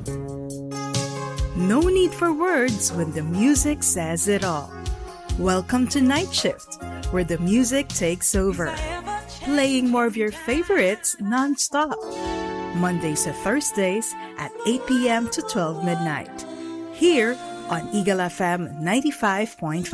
No need for words when the music says it all. Welcome to Night Shift, where the music takes over, playing more of your favorites non-stop. Mondays to Thursdays at 8 p.m. to 12 midnight. Here on Eagle FM 95.5.